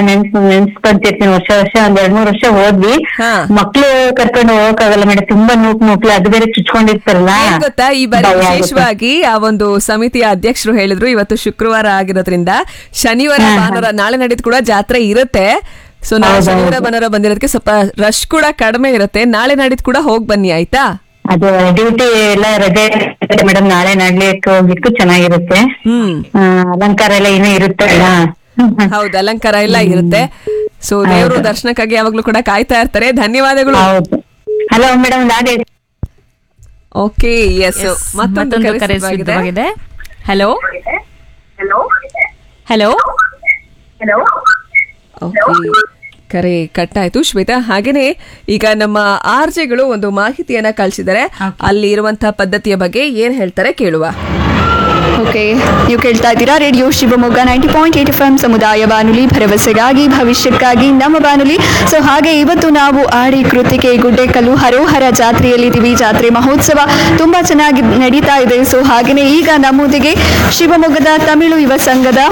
ನೆನ್ಸ್ಕೊಂತಿರ್ತೀನಿ. ವರ್ಷ ಒಂದ್ 2-3 ವರ್ಷ ಹೋದ್ವಿ. ಹಾ. ಮಕ್ಳು ಕರ್ಕೊಂಡು ಹೋಗಕ್ಕಾಗಲ್ಲ ಮೇಡಮ್, ತುಂಬಾ ನೂಕ್ಲು ಅದು ಬೇರೆ ಚುಚ್ಕೊಂಡಿರ್ತಾರಲ್ಲ. ಏನ್ ಗೊತ್ತಾ, ಈ ಬಾರಿ ಭಯ ಆಗುತ್ತೆ. ವಿಶೇಷವಾಗಿ ಆ ಒಂದು ಸಮಿತಿಯ ಅಧ್ಯಕ್ಷರು ಹೇಳಿದ್ರು, ಇವತ್ತು ಶುಕ್ರವಾರ ಆಗಿರೋದ್ರಿಂದ ಶನಿವಾರ ಭಾನುವಾರ ನಾಳೆ ನಾಡಿದ್ದು ಕೂಡ ಜಾತ್ರೆ ಇರುತ್ತೆ. ಸೊ ನಾವು ಶನಿವಾರ ಭಾನುವಾರ ಬಂದಿರೋದಕ್ಕೆ ಸ್ವಲ್ಪ ರಶ್ ಕೂಡ ಕಡಿಮೆ ಇರುತ್ತೆ. ನಾಳೆ ನಾಡಿದ್ದು ಕೂಡ ಹೋಗ್ ಬನ್ನಿ ಆಯ್ತಾ. ಅದು ಡ್ಯೂಟಿ ಎಲ್ಲ ರಜೆ ಮೇಡಮ್, ನಾಳೆ ನಾಡ್ಲಿಕ್ಕೆ ಹೋಗ್ಲಿಕ್ಕೂ ಚೆನ್ನಾಗಿರುತ್ತೆ. ಅಲಂಕಾರ ಎಲ್ಲ ಏನೋ ಇರುತ್ತಲ್ಲ. ಹೌದು, ಅಲಂಕಾರ ಎಲ್ಲ ಇರುತ್ತೆ. ಸೊ ದೇವರು ದರ್ಶನಕ್ಕಾಗಿ ಯಾವಾಗ್ಲೂ ಕೂಡ ಕಾಯ್ತಾ ಇರ್ತಾರೆ. ಧನ್ಯವಾದಗಳು. ಹೌದು. ಹಲೋ ಮೇಡಮ್, ಓಕೆ, ಎಸ್, ಮತ್ತೊಂದು ಕರೆ ಸಿದ್ಧವಾಗಿದೆ. Hello hello. ಓಕೆ, ಕರೆ ಕಟ್ಟಾಯ್ತು ಶ್ವೇತಾ. ಹಾಗೇನೆ ಈಗ ನಮ್ಮ ಆರ್ಜೆಗಳು ಒಂದು ಮಾಹಿತಿಯನ್ನ ಕಳಿಸಿದ್ದಾರೆ. ಅಲ್ಲಿ ಇರುವಂತಹ ಪದ್ಧತಿಯ ಬಗ್ಗೆ ಏನ್ ಹೇಳ್ತಾರೆ ಕೇಳುವ. ಓಕೆ, ನೀವು ಕೇಳ್ತಾ ಇದ್ದೀರಾ ರೇಡಿಯೋ ಶಿವಮೊಗ್ಗ 90.8 FM ಸಮುದಾಯ ಬಾನುಲಿ, ಭರವಸೆಗಾಗಿ ಭವಿಷ್ಯಕ್ಕಾಗಿ ನಮ್ಮ ಬಾನುಲಿ. ಸೊ ಹಾಗೆ ಇವತ್ತು ನಾವು ಆಡಿ ಕೃತಿಕೆ ಗುಡ್ಡೆಕಲ್ಲು ಹರೋಹರ ಜಾತ್ರೆಯಲ್ಲಿದ್ದೀವಿ. ಜಾತ್ರೆ ಮಹೋತ್ಸವ ತುಂಬಾ ಚೆನ್ನಾಗಿ ನಡೀತಾ ಇದೆ. ಸೊ ಹಾಗೆಯೇ ಈಗ ನಮ್ಮೊಂದಿಗೆ ಶಿವಮೊಗ್ಗದ ತಮಿಳು ಯುವ ಸಂಘದ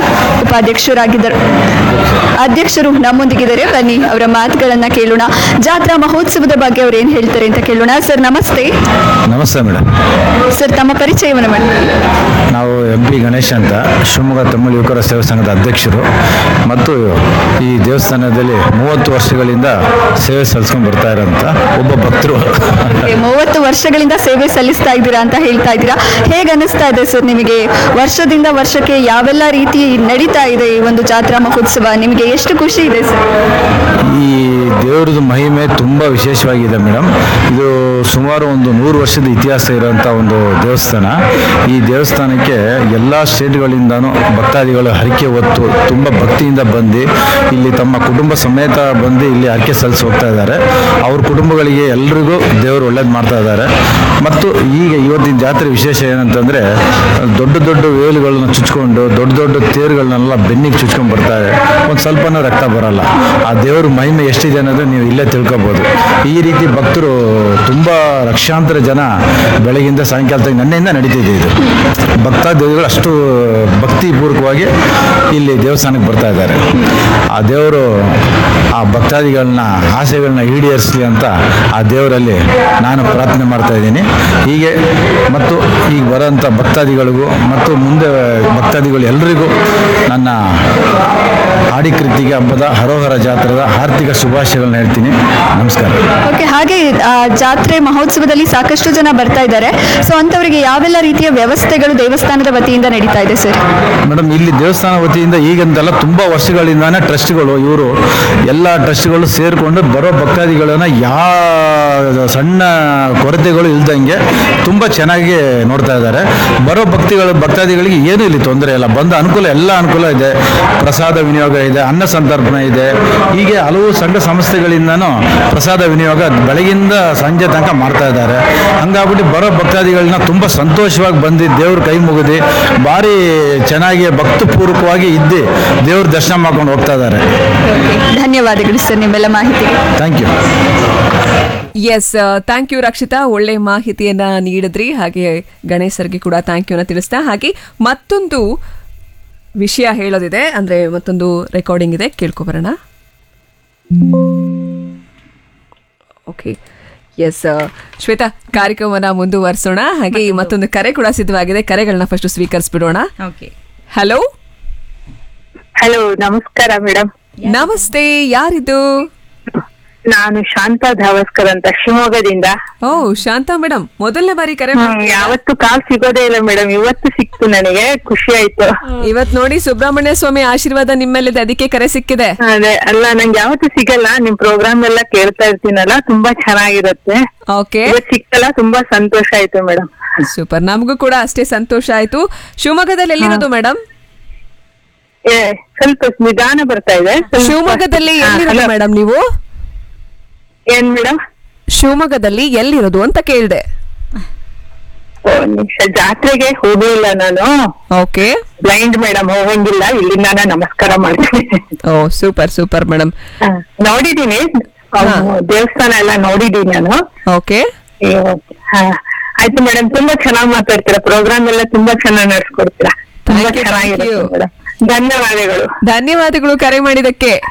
ಅಧ್ಯಕ್ಷರು ನಮ್ಮೊಂದಿಗಿದ್ದಾರೆ. ಬನ್ನಿ ಅವರ ಮಾತುಗಳನ್ನ ಕೇಳೋಣ. ಜಾತ್ರಾ ಮಹೋತ್ಸವದ ಬಗ್ಗೆ ಅವ್ರು ಏನ್ ಹೇಳ್ತಾರೆ ಅಂತ ಕೇಳೋಣ. ಸರ್ ನಮಸ್ತೆ. ನಮಸ್ತೆ ಮೇಡಮ್. ಸರ್ ತಮ್ಮ ಪರಿಚಯವನ್ನು ಮಾಡಿ. ನಾವು MP ಗಣೇಶ್ ಅಂತ, ಶಿವಮೊಗ್ಗ ತಮಿಳು ಯುವಕರ ಸೇವಾ ಸಂಘದ ಅಧ್ಯಕ್ಷರು ಮತ್ತು ಈ ದೇವಸ್ಥಾನದಲ್ಲಿ 30 ವರ್ಷಗಳಿಂದ ಸೇವೆ ಸಲ್ಲಿಸ್ಕೊಂಡು ಬರ್ತಾ ಇರೋಂಥ ಒಬ್ಬ ಭಕ್ತರು. 30 ವರ್ಷಗಳಿಂದ ಸೇವೆ ಸಲ್ಲಿಸ್ತಾ ಇದ್ದೀರಾ ಅಂತ ಹೇಳ್ತಾ ಇದ್ದೀರಾ. ಹೇಗೆ ಅನಿಸ್ತಾ ಇದೆ ಸರ್ ನಿಮಗೆ? ವರ್ಷದಿಂದ ವರ್ಷಕ್ಕೆ ಯಾವೆಲ್ಲ ರೀತಿ ನಡೀತಾ ಇದೆ ಈ ಒಂದು ಜಾತ್ರಾ ಮಹೋತ್ಸವ? ನಿಮಗೆ ಎಷ್ಟು ಖುಷಿ ಇದೆ ಸರ್? ಈ ದೇವರದು ಮಹಿಮೆ ತುಂಬ ವಿಶೇಷವಾಗಿದೆ ಮೇಡಮ್. ಇದು ಸುಮಾರು ಒಂದು 100 ವರ್ಷದ ಇತಿಹಾಸ ಇರೋಂಥ ಒಂದು ದೇವಸ್ಥಾನ. ಈ ದೇವಸ್ಥಾನಕ್ಕೆ ಎಲ್ಲ ಸ್ಟೇಟ್ಗಳಿಂದನೂ ಭಕ್ತಾದಿಗಳು ಹರಕೆ ಹೊತ್ತು ತುಂಬ ಭಕ್ತಿಯಿಂದ ಬಂದು ಇಲ್ಲಿ ತಮ್ಮ ಕುಟುಂಬ ಸಮೇತ ಬಂದು ಇಲ್ಲಿ ಹರಕೆ ಸಲ್ಲಿಸಿ ಹೋಗ್ತಾ ಇದ್ದಾರೆ. ಅವ್ರ ಕುಟುಂಬಗಳಿಗೆ ಎಲ್ರಿಗೂ ದೇವರು ಒಳ್ಳೇದು ಮಾಡ್ತಾ ಇದ್ದಾರೆ. ಮತ್ತು ಈಗ ಇವತ್ತಿನ ಜಾತ್ರೆ ವಿಶೇಷ ಏನಂತಂದರೆ, ದೊಡ್ಡ ದೊಡ್ಡ ವೇಲುಗಳನ್ನ ಚುಚ್ಕೊಂಡು ದೊಡ್ಡ ದೊಡ್ಡ ತೇರುಗಳನ್ನೆಲ್ಲ ಬೆನ್ನಿಗೆ ಚುಚ್ಕೊಂಡು ಬರ್ತಾರೆ. ಒಂದು ಸ್ವಲ್ಪನೂ ರಕ್ತ ಬರಲ್ಲ. ಆ ದೇವ್ರ ಮಹಿಮೆ ಎಷ್ಟಿದೆ ಅನ್ನೋದು ನೀವು ಇಲ್ಲೇ ತಿಳ್ಕೊಬೋದು. ಈ ರೀತಿ ಭಕ್ತರು ತುಂಬ ಲಕ್ಷಾಂತರ ಜನ ಬೆಳಗಿಂದ ಸಾಯಂಕಾಲ ನನ್ನೆಯಿಂದ ನಡೀತಿದೆ. ಇದು ಭಕ್ತಾದಿಗಳು ಅಷ್ಟು ಭಕ್ತಿಪೂರ್ವಕವಾಗಿ ಇಲ್ಲಿ ದೇವಸ್ಥಾನಕ್ಕೆ ಬರ್ತಾ ಇದ್ದಾರೆ. ಆ ದೇವರು ಆ ಭಕ್ತಾದಿಗಳನ್ನ ಆಸೆಗಳನ್ನ ಈಡೇರಿಸಲಿ ಅಂತ ಆ ದೇವರಲ್ಲಿ ನಾನು ಪ್ರಾರ್ಥನೆ ಮಾಡ್ತಾ ಇದ್ದೀನಿ. ಹೀಗೆ ಮತ್ತು ಈಗ ಬರೋಂಥ ಭಕ್ತಾದಿಗಳಿಗೂ ಮತ್ತು ಮುಂದೆ ಭಕ್ತಾದಿಗಳು ಎಲ್ಲರಿಗೂ ನನ್ನ ಆಡಿ ಕೃತಿಕೆ ಹಬ್ಬದ ಹರೋಹರ ಜಾತ್ರೆದ ಆರ್ಥಿಕ ಶುಭಾಶಯಗಳನ್ನ ಹೇಳ್ತೀನಿ. ನಮಸ್ಕಾರ. ಓಕೆ, ಹಾಗೆ ಜಾತ್ರೆ ಮಹೋತ್ಸವದಲ್ಲಿ ಸಾಕಷ್ಟು ಜನ ಬರ್ತಾ ಇದ್ದಾರೆ. ಸೊ ಅಂತವರಿಗೆ ಯಾವೆಲ್ಲ ರೀತಿಯ ವ್ಯವಸ್ಥೆಗಳು ದೇವಸ್ಥಾನದ ವತಿಯಿಂದ ನಡೀತಾ ಇದೆ ಸರ್? ಮೇಡಮ್, ಇಲ್ಲಿ ದೇವಸ್ಥಾನ ವತಿಯಿಂದ ಈಗಂತೆಲ್ಲ ತುಂಬ ವರ್ಷಗಳಿಂದಾನೇ ಟ್ರಸ್ಟ್ಗಳು ಇವರು ಎಲ್ಲ ಟ್ರಸ್ಟ್ಗಳು ಸೇರಿಕೊಂಡು ಬರೋ ಭಕ್ತಾದಿಗಳನ್ನ ಸಣ್ಣ ಕೊರತೆಗಳು ಇಲ್ದಂಗೆ ತುಂಬ ಚೆನ್ನಾಗಿ ನೋಡ್ತಾ ಇದ್ದಾರೆ. ಬರೋ ಭಕ್ತಾದಿಗಳಿಗೆ ಏನೂ ಇಲ್ಲಿ ತೊಂದರೆ ಇಲ್ಲ. ಬಂದ ಅನುಕೂಲ ಎಲ್ಲ ಅನುಕೂಲ ಇದೆ. ಪ್ರಸಾದ ವಿನಿಯೋಗ ಇದೆ, ಅನ್ನ ಸಂತರ್ಪಣೆ ಇದೆ. ಹೀಗೆ ಹಲವು ಸಂಘ ಸಂಸ್ಥೆಗಳಿಂದನೂ ಪ್ರಸಾದ ವಿನಿಯೋಗ ಬೆಳಗಿಂದ ಸಂಜೆ ತನಕ ಮಾಡ್ತಾ ಇದ್ದಾರೆ. ಹಂಗಾಗ್ಬಿಟ್ಟು ಬರೋ ಭಕ್ತಾದಿಗಳನ್ನ ತುಂಬ ಸಂತೋಷವಾಗಿ ಬಂದು ದೇವ್ರ ಕೈ ಮುಗಿದು ಭಾರಿ ಚೆನ್ನಾಗಿ ಭಕ್ತಪೂರ್ವಕವಾಗಿ ಇದ್ದು ದೇವ್ರ ದರ್ಶನ ಮಾಡ್ಕೊಂಡು ಹೋಗ್ತಾ ಇದ್ದಾರೆ. ಧನ್ಯವಾದಗಳು ಸರ್ ನಿಮ್ಮೆಲ್ಲ ಮಾಹಿತಿಗೆ. Thank you. S, thank you Rakshita, ಒಳ್ಳೆ ಮಾಹಿತಿಯನ್ನ ನೀಡಿದ್ರಿ. ಹಾಗೆ ಗಣೇಶರಿಗೆ ಕೂಡ ಥ್ಯಾಂಕ್ ಯುನ ತಿಳಿಸ್ತಾ, ಹಾಗೆ ಮತ್ತೊಂದು ವಿಷಯ ಹೇಳೋದಿದೆ, ಅಂದ್ರೆ ಮತ್ತೊಂದು ರೆಕಾರ್ಡಿಂಗ್ ಇದೆ, ಕೇಳ್ಕೊಬರೋಣ. ಓಕೆ, ಎಸ್ ಶ್ವೇತಾ, ಕಾರ್ಯಕ್ರಮನ ಮುಂದುವರಿಸೋಣ. ಹಾಗೆ ಮತ್ತೊಂದು ಕರೆ ಕೂಡ ಸಿದ್ಧವಾಗಿದೆ. ಕರೆಗಳನ್ನ ಫಸ್ಟ್ ಸ್ವೀಕರಿಸ್ಬಿಡೋಣ. ಹಲೋ ಹಲೋ, ನಮಸ್ಕಾರ ಮೇಡಮ್. ನಮಸ್ತೆ, ಯಾರಿದು? ನಾನು ಶಾಂತಾ ಧಾವಸ್ಕರ್ ಅಂತ, ಶಿವಮೊಗ್ಗದಿಂದ. ಓ ಶಾಂತಾ ಮೇಡಮ್, ಮೊದಲನೇ ಬಾರಿ ಕರೆ. ಯಾವತ್ತು ಕಾಲ್ ಸಿಗೋದೇ ಇಲ್ಲ ಮೇಡಮ್, ಇವತ್ತು ಸಿಕ್ತು, ನನಗೆ ಖುಷಿ ಆಯ್ತು. ಇವತ್ ನೋಡಿ ಸುಬ್ರಹ್ಮಣ್ಯ ಸ್ವಾಮಿ ಆಶೀರ್ವಾದ ನಿಮ್ಮಲ್ಲಿದೆ, ಅದಕ್ಕೆ ಕರೆ ಸಿಕ್ಕಿದೆ. ಅದೇ ಅಲ್ಲ, ನಂಗೆ ಯಾವತ್ತು ಸಿಗಲ್ಲ. ನಿಮ್ ಪ್ರೋಗ್ರಾಮ್ ಎಲ್ಲ ಕೇಳ್ತಾ ಇರ್ತೀನಲ್ಲ, ತುಂಬಾ ಚೆನ್ನಾಗಿರುತ್ತೆ. ಓಕೆ, ಸಿಕ್ಕಲ್ಲ, ತುಂಬಾ ಸಂತೋಷ ಆಯ್ತು ಮೇಡಮ್. ಸೂಪರ್, ನಮಗೂ ಕೂಡ ಅಷ್ಟೇ ಸಂತೋಷ ಆಯ್ತು. ಶಿವಮೊಗ್ಗದಲ್ಲಿ ಎಲ್ಲಿರೋದು ಮೇಡಮ್? ಸ್ವಲ್ಪ ನಿಧಾನ ಬರ್ತಾ ಇದೆ. ಶಿವಮೊಗ್ಗದಲ್ಲಿ ಎಲ್ಲಿರೋದು ಮೇಡಮ್ ನೀವು? ಏನ್ ಮೇಡಮ್? ಶಿವಮೊಗ್ಗದಲ್ಲಿ ಎಲ್ಲಿರೋದು ಅಂತ ಕೇಳಿದೆ. ನಿಮಿಷ, ಜಾತ್ರೆಗೆ ಹೋಗಿಲ್ಲ ನಾನು. ಓಕೆ, ಬ್ಲೈಂಡ್ ಮೇಡಮ್, ಹೋಗಂಗಿಲ್ಲ. ಇಲ್ಲಿಂದ ನಮಸ್ಕಾರ ಮಾಡ್ತೀನಿ. ಓ ಸೂಪರ್ ಸೂಪರ್ ಮೇಡಮ್. ನೋಡಿದೀನಿ, ದೇವಸ್ಥಾನ ಎಲ್ಲ ನೋಡಿದೀನಿ ನಾನು. ಓಕೆ, ಆಯ್ತು ಮೇಡಮ್, ತುಂಬಾ ಚೆನ್ನಾಗಿ ಮಾತಾಡ್ತೀರಾ. ಪ್ರೋಗ್ರಾಮ್ ಎಲ್ಲ ತುಂಬಾ ಚೆನ್ನಾಗಿ ನಡೆಸ್ಕೊಡ್ತೀರಾ. ತುಂಬಾ ಚೆನ್ನಾಗಿರುತ್ತೆ ಮೇಡಮ್. ಧನ್ಯವಾದಗಳು. ಧನ್ಯವಾದಗಳು ಕರೆ ಮಾಡಿದಕ್ಕೆ.